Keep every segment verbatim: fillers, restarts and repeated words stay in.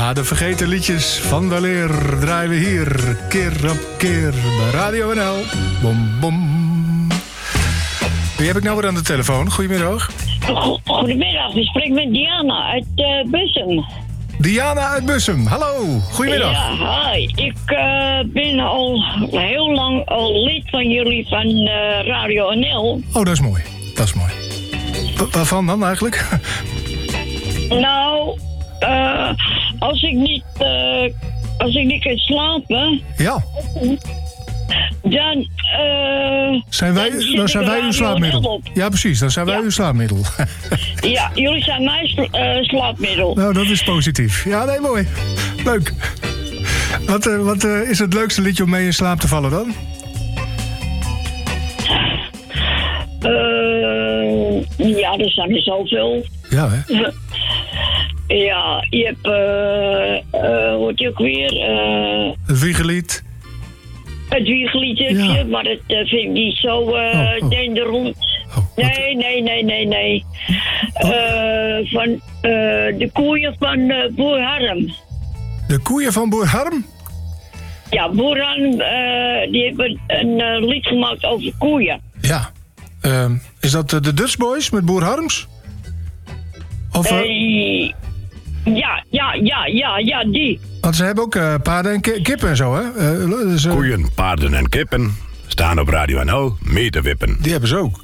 Ja, de vergeten liedjes van weleer draaien we hier keer op keer bij Radio N L. Bom, bom. Wie heb ik nou weer aan de telefoon? Goedemiddag. Goedemiddag, ik spreek met Diana uit uh, Bussum. Diana uit Bussum, hallo. Goedemiddag. Ja, hi. Ik uh, ben al heel lang al lid van jullie van uh, Radio N L. Oh, dat is mooi. Dat is mooi. W- waarvan dan eigenlijk? Nou, uh, als ik niet, uh, als ik niet kan slapen, Ja. dan, uh, Zijn wij, dan, dan zijn wij uw slaapmiddel. Ja, precies. Dan zijn wij Ja. uw slaapmiddel. Ja, jullie zijn mijn sla- uh, slaapmiddel. Nou, dat is positief. Ja, nee, mooi. Leuk. Wat, uh, wat uh, is het leukste liedje om mee in slaap te vallen dan? Uh, ja, er zijn er zoveel. Ja, hè? Ja, je hebt, uh, uh, hoe heet je ook weer, uh, Het wiegelied. het wiegeliedje, Ja. maar dat uh, vind ik niet zo uh, Oh, oh. denderend. Oh, wat- Nee, nee, nee, nee, nee. Uh, van uh, de koeien van uh, Boer Harm. De koeien van Boer Harm? Ja, Boer Harm, uh, die hebben een uh, lied gemaakt over koeien. Ja. Uh, is dat uh, de Dutch Boys met Boer Harms? Of, uh, Uh, ja, ja, ja, ja, ja, die. want ze hebben ook uh, paarden en ki- kippen en zo, hè? Uh, dus, uh, Koeien, paarden en kippen staan op Radio N L mee te wippen. Die hebben ze ook.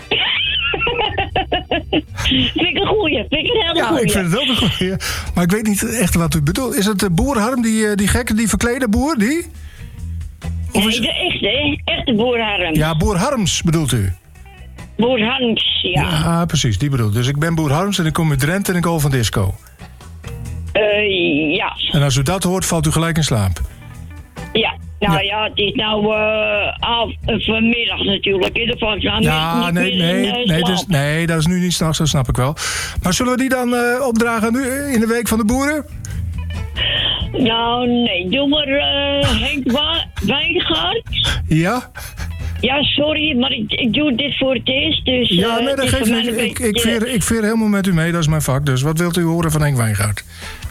Vind ik een goeie, vind ik een hele Ja, goeie. ik vind het ook een goeie. Maar ik weet niet echt wat u bedoelt. Is het uh, Boer Harm, die, uh, die gekke, die verklede boer, die? Of Nee, is... de echte, echte Boer Harm. Ja, Boer Harms bedoelt u? Boer Harms, ja. Ja, precies, die bedoelt. Dus ik ben Boer Harms en ik kom uit Drenthe en ik hou van disco. Uh, ja, En als u dat hoort, valt u gelijk in slaap. ja. Nou ja, het is nou uh, af, uh, vanmiddag natuurlijk. In ieder geval, ik ga Ja, niet nee, meer nee, in, uh, nee, dus, slaap. nee, dat is nu niet s'nachts, dat snap ik wel. Maar zullen we die dan uh, opdragen nu in de Week van de Boeren? Nou, nee, doe maar uh, Henk Wa- Wijngaard. Ja? Ja, sorry, maar ik, ik doe dit voor het eerst, dus... Uh, Ja, nee, dat het is geeft voor mij niet. een Ik, ik, beetje- veer, ik veer helemaal met u mee, dat is mijn vak. Dus wat wilt u horen van Henk Wijngaard?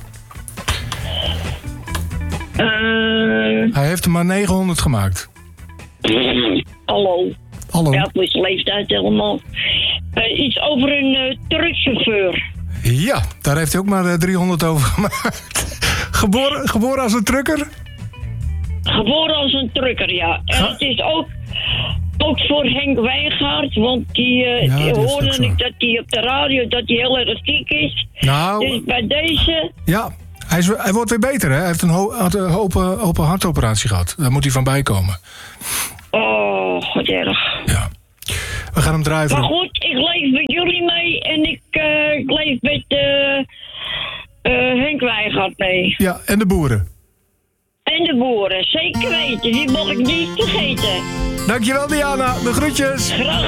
Uh, Hij heeft er maar negenhonderd gemaakt. hallo. Hallo. Ja, het is leeftijd helemaal. Uh, iets over een uh, truckchauffeur. Ja, daar heeft hij ook maar uh, driehonderd over gemaakt. Geboren, geboren als een trucker? Geboren als een trucker, ja. En Ga- het is ook, ook voor Henk Wijngaard, want die, uh, Ja, die dat is ook hoorde zo. ik dat hij op de radio dat hij heel erg ziek is. Nou, Dus bij deze, ja. Hij, is, hij wordt weer beter, hè? Hij heeft een, ho- had een open, open hartoperatie gehad. Daar moet hij van bijkomen. oh, wat erg. Ja. We gaan hem draaien. Maar voor- goed, ik leef met jullie mee en ik, uh, ik leef met uh, uh, Henk Wijngaard mee. Ja, en de boeren. En de boeren, zeker weten, die mag ik niet vergeten. Dankjewel, Diana. De groetjes. Graag